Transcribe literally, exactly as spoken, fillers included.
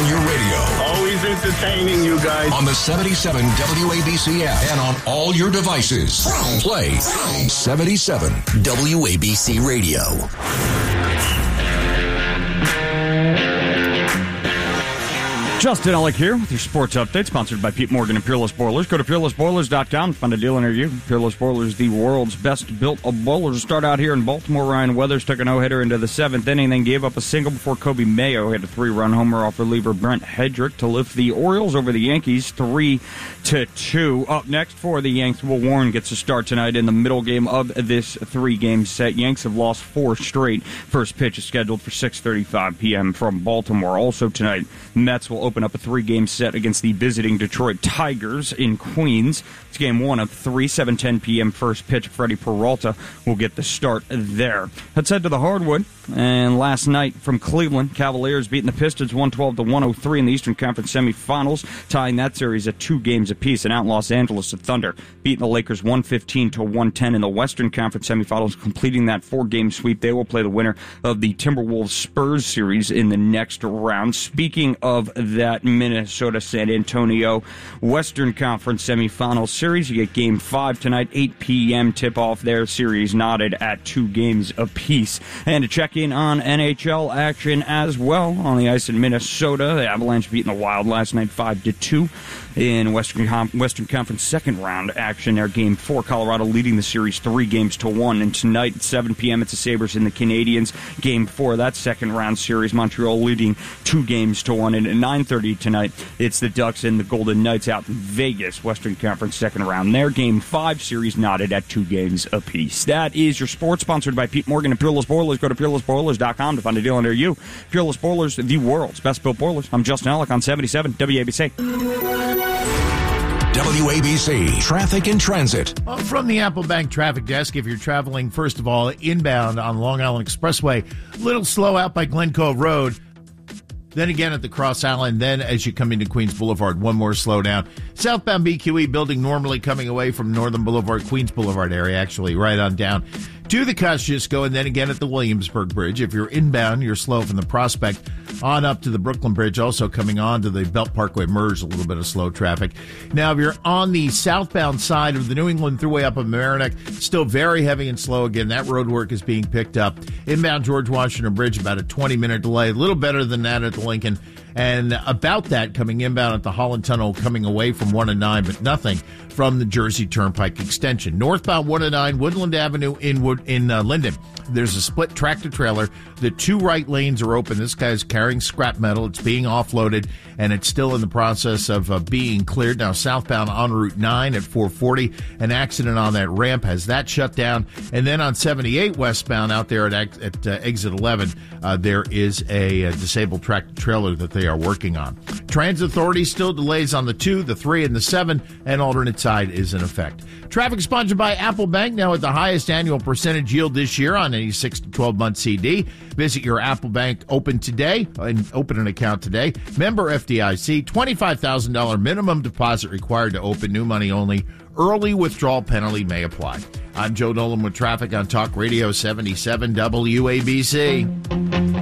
on your radio. Always entertaining, you guys. On the seventy-seven W A B C app and on all your devices. Play seventy-seven W A B C Radio. Justin Ellick here with your sports update, sponsored by Pete Morgan and Peerless Boilers. Go to peerless boilers dot com to find a deal near you. Peerless Boilers, the world's best built of boilers. Start out here in Baltimore. Ryan Weathers took a no-hitter into the seventh inning, then gave up a single before Kobe Mayo hit a three-run homer off reliever Brent Hedrick to lift the Orioles over the Yankees three to two. Up next for the Yanks, Will Warren gets a start tonight in the middle game of this three-game set. Yanks have lost four straight. First pitch is scheduled for six thirty-five p.m. from Baltimore. Also tonight, Mets will open up a three-game set against the visiting Detroit Tigers in Queens. It's game one of three, seven ten p.m. first pitch. Freddie Peralta will get the start there. Let's head to the hardwood. And last night from Cleveland, Cavaliers beating the Pistons one twelve to one oh three in the Eastern Conference semifinals, tying that series at two games apiece. And out in Los Angeles, the Thunder beating the Lakers one fifteen to one ten in the Western Conference semifinals, completing that four-game sweep. They will play the winner of the Timberwolves-Spurs series in the next round. Speaking of that Minnesota-San Antonio Western Conference semifinals series, you get game five tonight, eight p.m. tip-off there. Series knotted at two games apiece. And to check in on N H L action as well on the ice in Minnesota, the Avalanche beating the Wild last night five to two in Western Western Conference second round action. Their game four, Colorado leading the series three games to one. And tonight at seven p.m. it's the Sabres and the Canadiens. Game four of that second round series, Montreal leading two games to one. And at nine thirty tonight, it's the Ducks and the Golden Knights out in Vegas, Western Conference second round. Their game five series knotted at two games apiece. That is your sports, sponsored by Pete Morgan and Peerless Boilers. Go to peerless boilers dot com to find a deal near you. Peerless Boilers, the world's best built boilers. I'm Justin Ellick on seventy-seven W A B C. W A B C Traffic and Transit. Well, from the Apple Bank Traffic Desk, if you're traveling, first of all, inbound on Long Island Expressway, a little slow out by Glen Cove Road. Then again at the Cross Island. Then as you come into Queens Boulevard, one more slowdown. Southbound B Q E building normally coming away from Northern Boulevard, Queens Boulevard area, actually right on down to the Kosciuszko, and then again at the Williamsburg Bridge. If you're inbound, you're slow from the Prospect on up to the Brooklyn Bridge, also coming on to the Belt Parkway merge, a little bit of slow traffic. Now, if you're on the southbound side of the New England Thruway up in Mamaroneck, still very heavy and slow again. That road work is being picked up. Inbound George Washington Bridge, about a twenty-minute delay, a little better than that at the Lincoln. And about that, coming inbound at the Holland Tunnel, coming away from one and nine, but nothing from the Jersey Turnpike extension. Northbound one and nine, Woodland Avenue in Wood, in uh, Linden. There's a split tractor-trailer. The two right lanes are open. This guy's carrying scrap metal. It's being offloaded, and it's still in the process of uh, being cleared. Now, southbound on Route nine at four forty, an accident on that ramp has that shut down. And then on seventy-eight westbound out there at, at uh, exit eleven, uh, there is a, a disabled tractor-trailer that they are working on. Transit Authority still delays on the two, the three, and the seven, and alternate side is in effect. Traffic sponsored by Apple Bank, now at the highest annual percentage yield this year on any six to twelve month C D. Visit your Apple Bank open today and open an account today. Member F D I C, twenty-five thousand dollars minimum deposit required to open, new money only. Early withdrawal penalty may apply. I'm Joe Nolan with traffic on Talk Radio seventy-seven W A B C.